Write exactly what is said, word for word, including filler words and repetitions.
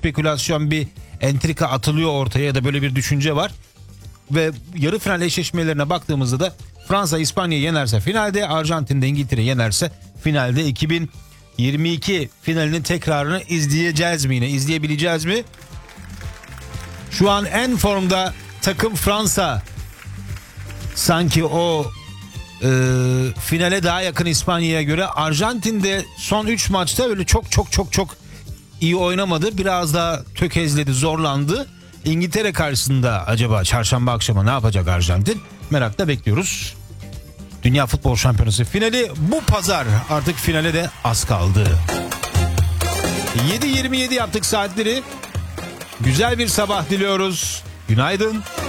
spekülasyon, bir entrika atılıyor ortaya ya da böyle bir düşünce var. Ve yarı final eşleşmelerine baktığımızda da Fransa İspanya'yı yenerse finalde, Arjantin de İngiltere yenerse finalde. iki bin yirmi iki finalinin tekrarını izleyeceğiz mi yine? İzleyebileceğiz mi? Şu an en formda takım Fransa. Sanki o e, finale daha yakın İspanya'ya göre. Arjantin de son üç maçta öyle çok çok çok çok iyi oynamadı. Biraz daha tökezledi, zorlandı. İngiltere karşısında acaba çarşamba akşamı ne yapacak Arjantin? Merakla bekliyoruz. Dünya Futbol Şampiyonası finali bu pazar, artık finale de az kaldı. yedi yirmi yedi yaptık saatleri. Güzel bir sabah diliyoruz. Günaydın.